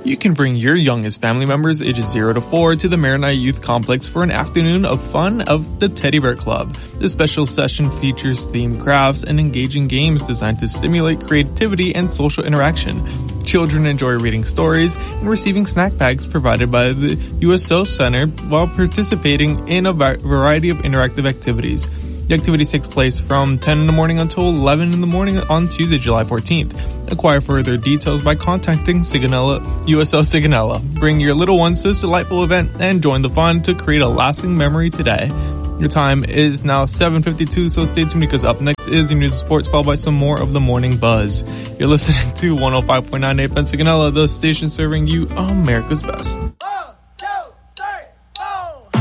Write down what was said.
You can bring your youngest family members ages 0 to 4 to the Marinite Youth Complex for an afternoon of fun of the Teddy Bear Club. This special session features themed crafts and engaging games designed to stimulate creativity and social interaction. Children enjoy reading stories and receiving snack bags provided by the USO Center while participating in a variety of interactive activities. The activity takes place from 10 in the morning until 11 in the morning on Tuesday, July 14th. Acquire further details by contacting USO Sigonella. Bring your little ones to this delightful event and join the fun to create a lasting memory today. Your time is now 7:52, so stay tuned because up next is your news and sports, followed by some more of the morning buzz. You're listening to 105.9 FM Sigonella, the station serving you America's best.